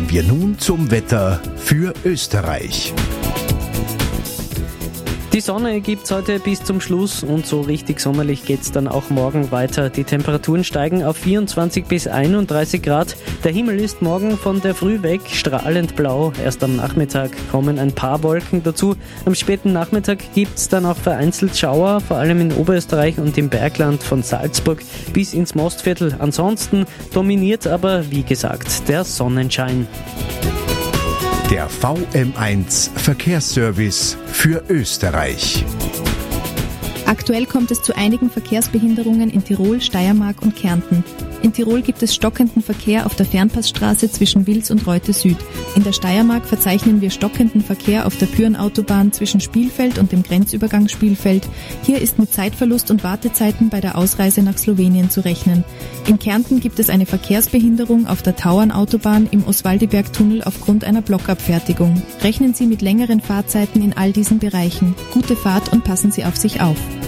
Kommen wir nun zum Wetter für Österreich. Die Sonne gibt's heute bis zum Schluss und so richtig sommerlich geht's dann auch morgen weiter. Die Temperaturen steigen auf 24 bis 31 Grad. Der Himmel ist morgen von der Früh weg strahlend blau. Erst am Nachmittag kommen ein paar Wolken dazu. Am späten Nachmittag gibt's dann auch vereinzelt Schauer, vor allem in Oberösterreich und im Bergland von Salzburg bis ins Mostviertel. Ansonsten dominiert aber, wie gesagt, der Sonnenschein. Der VM1 Verkehrsservice für Österreich. Aktuell kommt es zu einigen Verkehrsbehinderungen in Tirol, Steiermark und Kärnten. In Tirol gibt es stockenden Verkehr auf der Fernpassstraße zwischen Wils und Reute Süd. In der Steiermark verzeichnen wir stockenden Verkehr auf der Pyrenautobahn zwischen Spielfeld und dem Grenzübergang Spielfeld. Hier ist mit Zeitverlust und Wartezeiten bei der Ausreise nach Slowenien zu rechnen. In Kärnten gibt es eine Verkehrsbehinderung auf der Tauernautobahn im Oswaldiberg-Tunnel aufgrund einer Blockabfertigung. Rechnen Sie mit längeren Fahrzeiten in all diesen Bereichen. Gute Fahrt und passen Sie auf sich auf.